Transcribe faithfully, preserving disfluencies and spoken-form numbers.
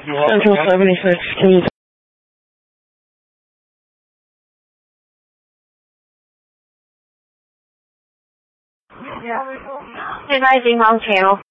Central seventy-six, can you... Yeah. Advising long channel.